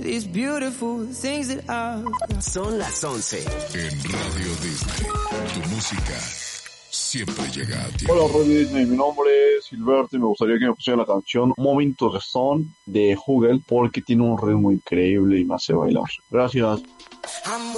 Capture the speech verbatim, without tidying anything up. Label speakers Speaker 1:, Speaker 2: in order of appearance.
Speaker 1: these beautiful things that I've got.
Speaker 2: Son las once.
Speaker 3: En Radio Disney, tu música siempre llega a ti.
Speaker 4: Hola Radio Disney, mi nombre es Silberto y me gustaría que me pusiera la canción Momento de Son de Hugel porque tiene un ritmo increíble y me hace bailar. Gracias.
Speaker 1: I'm